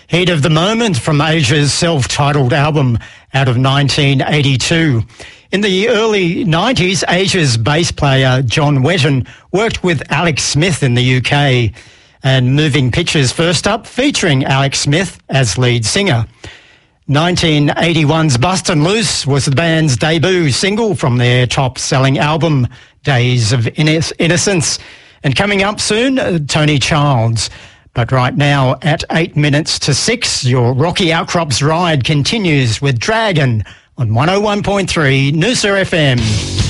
Heat of the Moment from Asia's self-titled album out of 1982. In the early 90s, Asia's bass player John Wetton worked with Alex Smith in the UK. And Moving Pictures first up, featuring Alex Smith as lead singer. 1981's Bustin' Loose was the band's debut single from their top-selling album, Days of Innocence. And coming up soon, Tony Childs. But right now, at 8 minutes to 6, your Rocky Outcrops ride continues with Dragon on 101.3 Noosa FM.